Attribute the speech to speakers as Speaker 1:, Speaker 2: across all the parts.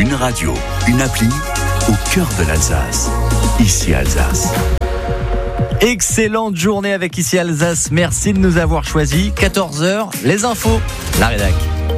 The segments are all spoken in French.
Speaker 1: Une radio, une appli au cœur de l'Alsace. Ici Alsace.
Speaker 2: Excellente journée avec Ici Alsace. Merci de nous avoir choisis. 14h, les infos. La rédac.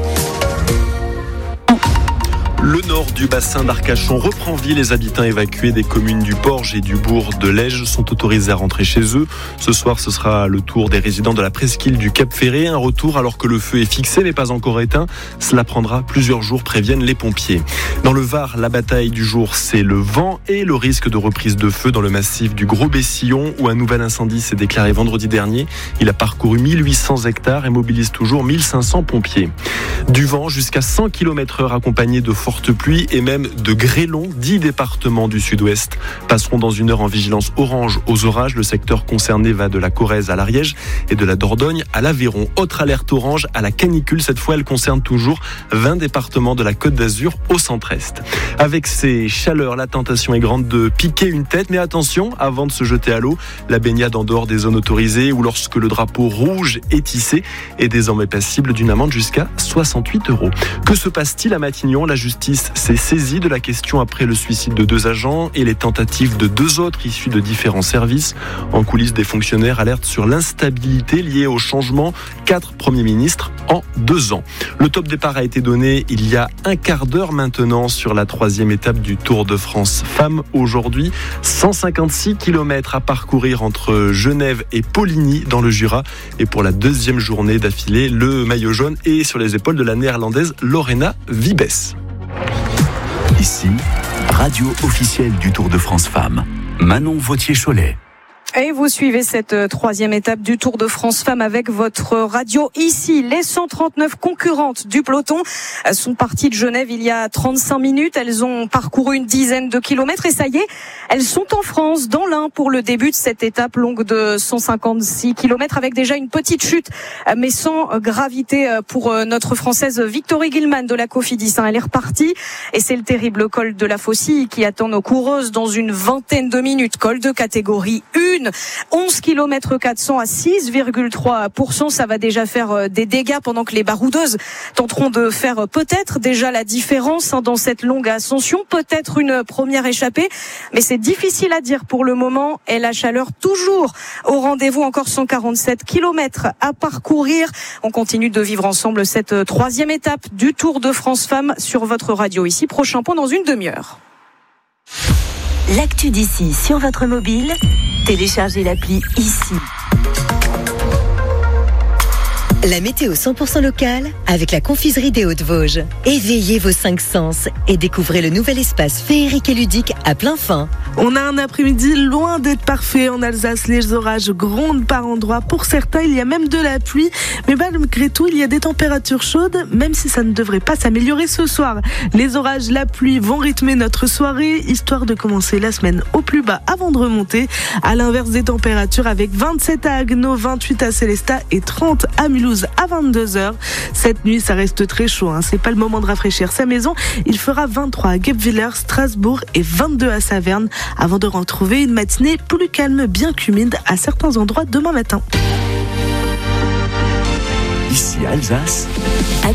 Speaker 3: Le nord du bassin d'Arcachon reprend vie. Les habitants évacués des communes du Porge et du bourg de Lège sont autorisés à rentrer chez eux. Ce soir, ce sera le tour des résidents de la presqu'île du Cap-Ferré. Un retour alors que le feu est fixé mais pas encore éteint. Cela prendra plusieurs jours, préviennent les pompiers. Dans le Var, la bataille du jour, c'est le vent et le risque de reprise de feu dans le massif du Gros-Bessillon où un nouvel incendie s'est déclaré vendredi dernier. Il a parcouru 1800 hectares et mobilise toujours 1500 pompiers. Du vent jusqu'à 100 km/h accompagné de fortes pluies et même de grêlons. 10 départements du sud-ouest passeront dans une heure en vigilance orange aux orages. Le secteur concerné va de la Corrèze à l'Ariège et de la Dordogne à l'Aveyron. Autre alerte orange à la canicule. Cette fois, elle concerne toujours 20 départements de la Côte d'Azur au centre-est. Avec ces chaleurs, la tentation est grande de piquer une tête. Mais attention, avant de se jeter à l'eau, la baignade en dehors des zones autorisées ou lorsque le drapeau rouge est tissé est désormais passible d'une amende jusqu'à 68 €. Que se passe-t-il à Matignon ? La justice s'est saisie de la question après le suicide de 2 agents et les tentatives de 2 autres issus de différents services. En coulisses, des fonctionnaires alertent sur l'instabilité liée au changement. 4 premiers ministres en 2 ans. Le top départ a été donné il y a un quart d'heure maintenant sur la 3e étape du Tour de France Femmes. Aujourd'hui, 156 km à parcourir entre Genève et Poligny dans le Jura. Et pour la 2e journée d'affilée, le maillot jaune est sur les épaules de la néerlandaise Lorena Wiebes.
Speaker 1: Ici, radio officielle du Tour de France Femmes. Manon Vautier-Cholet.
Speaker 4: Et vous suivez cette 3e étape du Tour de France Femmes avec votre radio ici. Les 139 concurrentes du peloton sont parties de Genève il y a 35 minutes. Elles ont parcouru une dizaine de kilomètres et ça y est, elles sont en France, dans l'Ain, pour le début de cette étape longue de 156 kilomètres avec déjà une petite chute, mais sans gravité pour notre Française Victory Gilman de la Cofidis. Elle est repartie et c'est le terrible col de la Faucille qui attend nos coureuses dans une vingtaine de minutes. Col de catégorie 1. 11 km 400 à 6,3%. Ça va déjà faire des dégâts pendant que les baroudeuses tenteront de faire peut-être déjà la différence dans cette longue ascension. Peut-être une première échappée, mais c'est difficile à dire pour le moment. Et la chaleur toujours au rendez-vous. Encore 147 km à parcourir. On continue de vivre ensemble cette 3e étape du Tour de France Femmes sur votre radio ici. Prochain point dans une demi-heure.
Speaker 5: L'actu d'ici sur votre mobile, téléchargez l'appli ici. La météo 100% locale avec la confiserie des Hauts-de-Vosges. Éveillez vos 5 sens et découvrez le nouvel espace féerique et ludique à plein fin.
Speaker 6: On a un après-midi loin d'être parfait en Alsace. Les orages grondent par endroits. Pour certains, il y a même de la pluie. Mais malgré tout, il y a des températures chaudes, même si ça ne devrait pas s'améliorer ce soir. Les orages, la pluie vont rythmer notre soirée, histoire de commencer la semaine au plus bas avant de remonter. À l'inverse des températures, avec 27 à Haguenau, 28 à Célestat et 30 à Mulhouse à 22h. Cette nuit, ça reste très chaud. C'est pas le moment de rafraîchir sa maison. Il fera 23 à Guebwiller, Strasbourg et 22 à Saverne avant de retrouver une matinée plus calme, bien qu'humide à certains endroits demain matin.
Speaker 1: Ici Alsace.